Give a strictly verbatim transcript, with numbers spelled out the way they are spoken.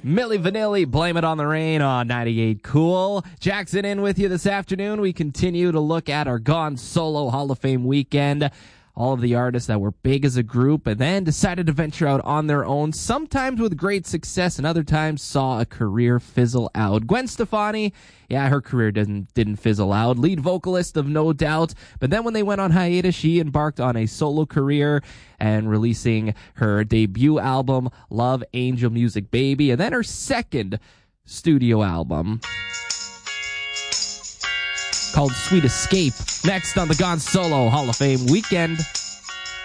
Milli Vanilli, Blame It on the Rain on ninety-eight Cool. Jackson in with you this afternoon. We continue to look at our Gone Solo Hall of Fame weekend. All of the artists that were big as a group and then decided to venture out on their own, sometimes with great success and other times saw a career fizzle out. Gwen Stefani, yeah, her career didn't didn't fizzle out. Lead vocalist of No Doubt, but then when they went on hiatus, she embarked on a solo career and releasing her debut album, Love Angel Music Baby, and then her second studio album called Sweet Escape. Next on the Gone Solo Hall of Fame weekend.